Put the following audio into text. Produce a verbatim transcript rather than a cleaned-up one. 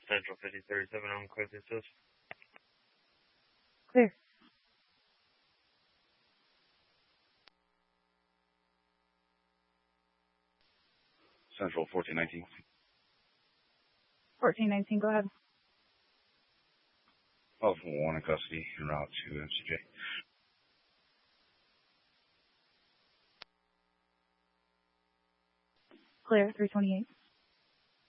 Central fifty thirty-seven, I'm quick assist. Clear. Central fourteen nineteen. fourteen nineteen, go ahead. twelve one in custody, en route to M C J. Clear, three twenty-eight.